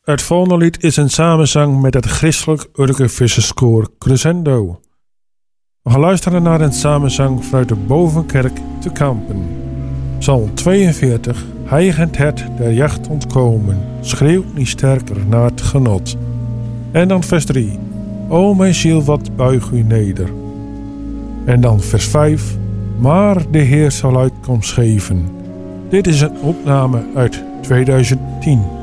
Het volgende lied is een samenzang met het christelijk Urkenvisserskoor Crescendo. We gaan luisteren naar een samenzang vanuit de Bovenkerk te Kampen. Psalm 42, Heigend het der jacht ontkomen, schreeuwt niet sterker naar het genot. En dan vers 3, O mijn ziel, wat buig u neder. En dan vers 5, maar de Heer zal uitkomst geven. Dit is een opname uit 2010.